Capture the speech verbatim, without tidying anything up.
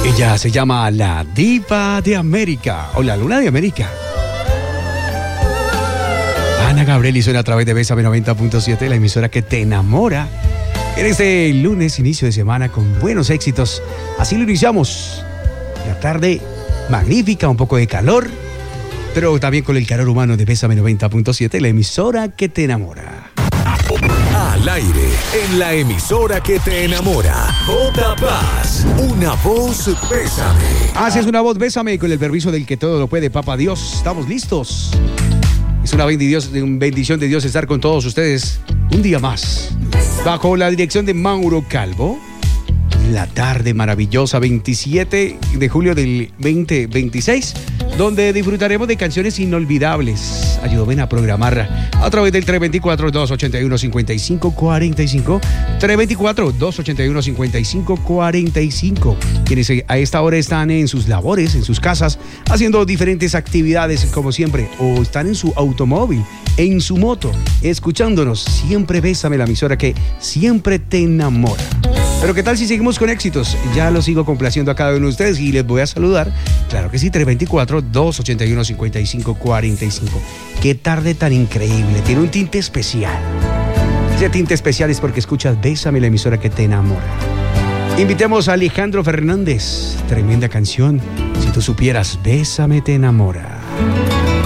Ella se llama la Diva de América, o la Luna de América. Ana Gabriel, y suena a través de Bésame noventa punto siete, la emisora que te enamora. En este lunes, inicio de semana, con buenos éxitos. Así lo iniciamos. La tarde magnífica, un poco de calor, pero también con el calor humano de Bésame noventa punto siete, la emisora que te enamora. Al aire, en la emisora que te enamora. J. Paz, una voz Bésame. Así es, una voz Bésame, con el permiso del que todo lo puede, Papá Dios. Estamos listos. Es una bendición de Dios estar con todos ustedes un día más. Bajo la dirección de Mauro Calvo. La tarde maravillosa, veintisiete de julio del veinte veintiséis, donde disfrutaremos de canciones inolvidables. Ayúdame a programar a través del tres dos cuatro, dos ocho uno, cinco cinco cuatro cinco, tres dos cuatro, dos ocho uno, cinco cinco cuatro cinco. Quienes a esta hora están en sus labores, en sus casas, haciendo diferentes actividades como siempre, o están en su automóvil, en su moto, escuchándonos. Siempre Bésame, la emisora que siempre te enamora. Pero ¿qué tal si seguimos con éxitos? Ya los sigo complaciendo a cada uno de ustedes y les voy a saludar. Claro que sí, tres dos cuatro, dos ocho uno, cinco cinco cuatro cinco. Qué tarde tan increíble, tiene un tinte especial. Ese tinte especial es porque escuchas Bésame, la emisora que te enamora. Invitemos a Alejandro Fernández, tremenda canción. Si tú supieras, Bésame te enamora.